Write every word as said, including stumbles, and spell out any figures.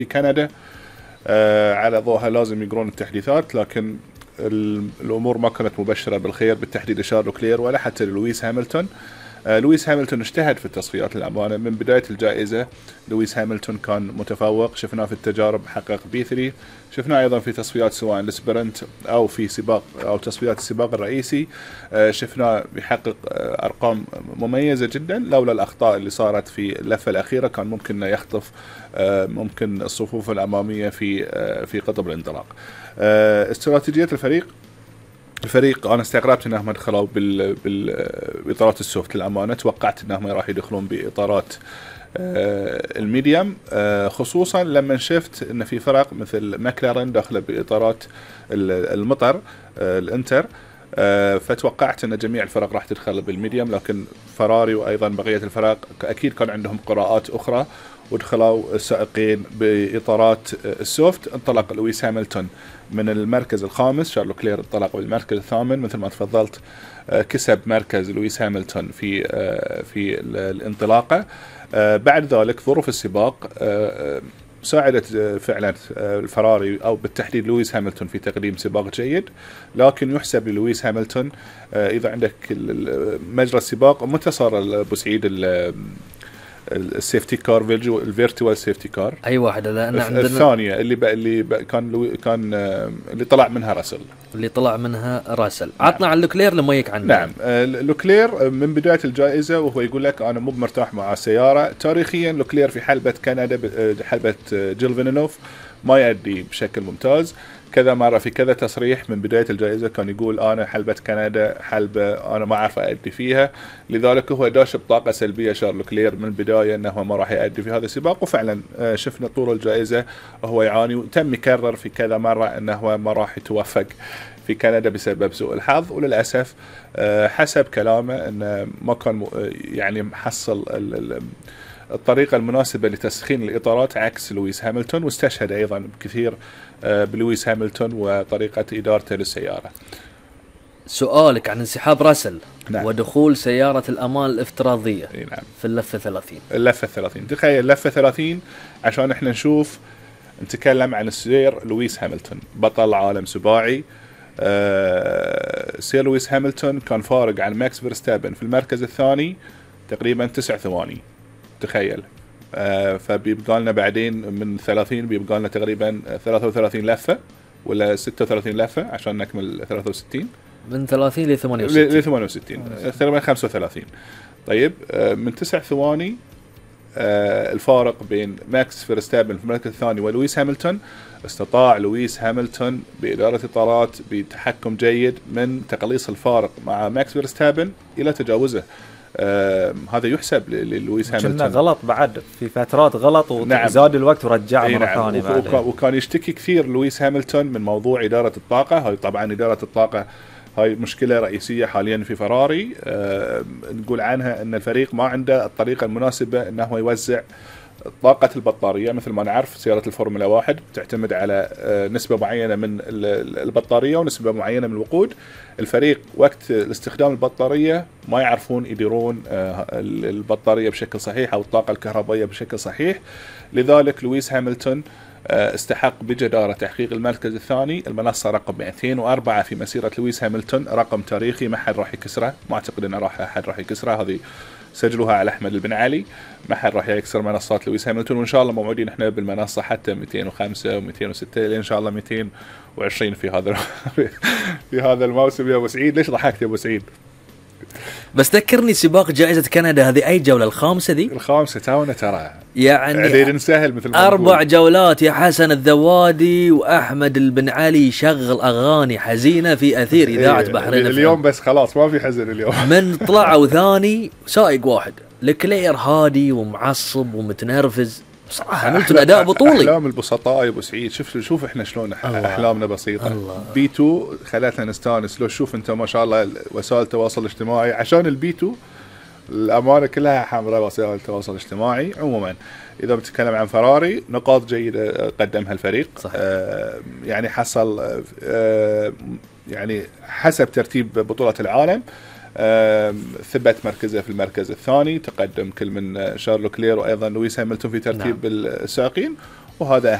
كندا آه على ضوءها لازم يقرون التحديثات، لكن الامور ما كانت مبشره بالخير بالتحديد لشارل كلير ولا حتى لويس هاملتون. آه لويس هاملتون اجتهد في التصفيات للامانه من بدايه الجائزه. لويس هاملتون كان متفوق، شفناه في التجارب حقق بي ثلاثة، شفناه ايضا في تصفيات سواء السبرنت او في سباق او تصفيات السباق الرئيسي. آه شفناه بيحقق آه ارقام مميزه جدا، لولا الاخطاء اللي صارت في اللفه الاخيره كان ممكن يخطف آه ممكن الصفوف الاماميه في آه في قطب الانطلاق. آه استراتيجيه الفريق الفريق انا استغربت انهم دخلوا بال بالاطارات السوفت للامانه، توقعت انهم راح يدخلون باطارات آه الميديم، آه خصوصا لما شفت ان في فرق مثل ماكلارين داخله باطارات المطر آه الانتر، آه فتوقعت ان جميع الفرق راح تدخل بالميديم، لكن فراري وايضا بقيه الفرق اكيد كان عندهم قراءات اخرى ودخلوا السائقين باطارات السوفت. انطلق لويس هاملتون من المركز الخامس، شارل كلير انطلق بالمركز الثامن مثل ما تفضلت. كسب مركز لويس هاملتون في في الانطلاقه. بعد ذلك ظروف السباق ساعدت فعلا الفراري او بالتحديد لويس هاملتون في تقديم سباق جيد، لكن يحسب للويس هاملتون اذا عندك مجرى السباق متى صار ابو سعيد السيفتي كار الفيرتوال سيفتي كار اي واحده لان عندنا الثانيه اللي بقى اللي بقى كان كان اللي طلع منها راسل اللي طلع منها راسل نعم. عطنا عن لوكلير لما يك عنه. نعم لوكلير من بدايه الجائزه وهو يقول لك انا مو مرتاح مع السياره. تاريخيا لوكلير في حلبه كندا حلبه جيل فينينوف ما يؤدي بشكل ممتاز، كذا مرة في كذا تصريح من بداية الجائزة كان يقول أنا حلبة كندا حلبة أنا ما أعرف أؤدي فيها، لذلك هو داش بطاقة سلبية شارل كلير من البداية أنه ما راح يؤدي في هذا السباق، وفعلا شفنا طول الجائزة هو يعاني، وتم يكرر في كذا مرة أنه ما راح يتوفق في كندا بسبب سوء الحظ، وللأسف حسب كلامه أنه ما كان يعني محصل الطريقة المناسبة لتسخين الإطارات عكس لويس هاملتون، واستشهد أيضا بكثير بلويس هاملتون وطريقة إدارته للسيارة. سؤالك عن انسحاب راسل نعم. ودخول سيارة الأمان الافتراضية نعم. في اللفة ثلاثين. اللفة ثلاثين تخيل اللفة ثلاثين عشان احنا نشوف نتكلم عن السير لويس هاملتون بطل عالم سباعي. آه سير لويس هاملتون كان فارق عن ماكس فيرستابن في المركز الثاني تقريبا تسع ثواني تخيل. آه فبيبقى لنا بعدين من ثلاثين بيبقى لنا تقريبا ثلاثة وثلاثين لفة ولا ستة وثلاثين لفة عشان نكمل ثلاثة وستين، من ثلاثين ل ثمانية وستين ل ثمانية وستين تقريبا خمسة وثلاثين. طيب آه من تسع ثواني آه الفارق بين ماكس فيرستابن في المركز الثاني ولويس هاملتون، استطاع لويس هاملتون بإدارة إطارات بتحكم جيد من تقليص الفارق مع ماكس فيرستابن إلى تجاوزه. آه هذا يحسب للويس هاملتون. كنا غلط بعد في فترات غلط وزاد نعم. الوقت ورجعه مرة نعم. ثانية وكان, وكان, وكان يشتكي كثير لويس هاملتون من موضوع إدارة الطاقة. هاي طبعا إدارة الطاقة هاي مشكلة رئيسية حاليا في فراري. آه نقول عنها أن الفريق ما عنده الطريقة المناسبة أنه يوزع طاقة البطارية. مثل ما نعرف سيارة الفورمولا واحد تعتمد على نسبة معينة من البطارية ونسبة معينة من الوقود. الفريق وقت استخدام البطارية ما يعرفون يديرون البطارية بشكل صحيح أو الطاقة الكهربائية بشكل صحيح، لذلك لويس هاملتون استحق بجدارة تحقيق المركز الثاني، المنصة رقم مئتين وأربعة في مسيرة لويس هاملتون، رقم تاريخي ما حد راح يكسره، ما أعتقد أنه راح أحد راح يكسره، هذه سجلوها على أحمد البن علي، ما حد راح يكسر منصات لويس هاملتون، وإن شاء الله موعودين إحنا بالمنصة حتى مئتين وخمسة ومئتين وستة لين إن شاء الله مئتين وعشرين في هذا في هذا الموسم. يا أبو سعيد ليش ضحكت يا أبو سعيد؟ بس ذكرني سباق جائزة كندا هذه أي جولة؟ الخامسة ذي؟ الخامسة تاونا ترى يعني عديد سهل مثل ما أربع نقول. جولات يا حسن الذوادي وأحمد البن علي يشغل أغاني حزينة في أثير إذاعة إيه بحرين اليوم، بس خلاص ما في حزن اليوم. من طلعوا ثاني سائق واحد لكلير هادي ومعصب ومتنرفز صراحة. هاملتون أداء بطولي. أحلام البسطاء يا أبو سعيد. شوف شوف إحنا شلون أحلامنا بسيطة. الله. بيتو خلتنا نستانس. لو شوف أنت ما شاء الله وسائل التواصل الاجتماعي عشان البيتو الأمانة كلها حمراء وسائل التواصل الاجتماعي. عموما إذا بتكلم عن فراري نقاط جيدة قدمها الفريق. آه يعني حصل آه يعني حسب ترتيب بطولة العالم آه ثبت مركزه في المركز الثاني، تقدم كل من شارل كلير وأيضا لويس هاملتون في ترتيب نعم. السائقين، وهذا